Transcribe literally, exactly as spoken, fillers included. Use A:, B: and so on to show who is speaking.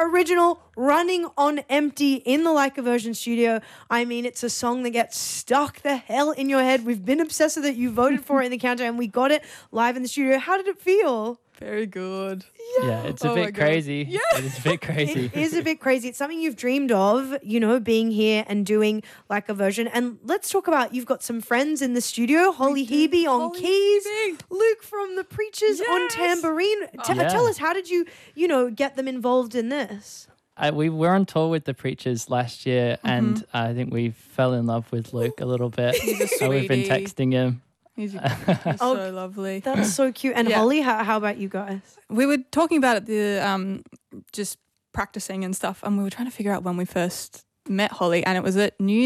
A: original Running on Empty in the Like a Version studio. I mean, it's a song that gets stuck the hell in your head. We've been obsessed with it. You voted for it in the countdown and we got it live in the studio. How did it feel?
B: Very good.
C: Yeah, yeah it's a
B: oh
C: bit crazy.
B: Yeah.
C: It is a bit crazy.
A: It is a bit crazy. It's something you've dreamed of, you know, being here and doing Like a Version. And let's talk about, you've got some friends in the studio. Holly Hebe on
B: Holly
A: keys,
B: Hebe.
A: Luke from the Preachers on
B: Yes.
A: tambourine. T-
C: Yeah.
A: Tell us, how did you, you know, get them involved in this?
C: I, we were on tour with the Preachers last year,
B: Mm-hmm.
C: and I think we fell in love with Luke a little bit.
B: He's a
C: Uh, We've been
B: sweetie.
C: texting him.
B: He's, he's
A: Oh,
B: so lovely.
A: That's so cute. And
B: Yeah.
A: Holly, how, how about you guys?
B: We were talking about it, the um, just practicing and stuff, and we were trying to figure out when we first met Holly, and it was at New